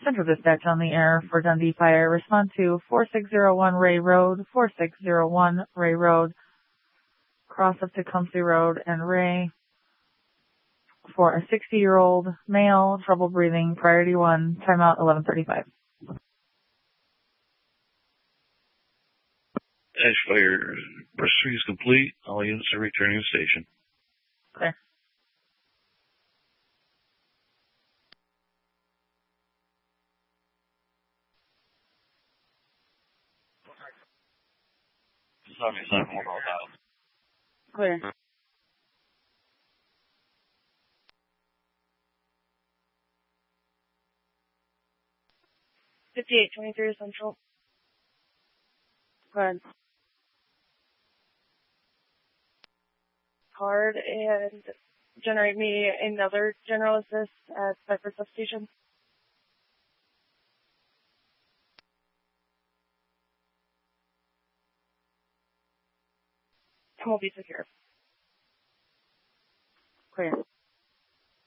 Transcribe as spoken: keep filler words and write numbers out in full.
Central Dispatch on the air for Dundee Fire. Respond to four six zero one Ray Road, four six zero one Ray Road, cross up Tecumseh Road and Ray for a sixty-year-old male, trouble breathing, priority one, timeout eleven thirty-five. Ash Fire pursuit is complete. All units are returning to station. Clear. Clear. fifty-eight twenty-three Central. Go ahead. Card and generate me another general assist at Cypress Substation. And we'll be secure. Clear.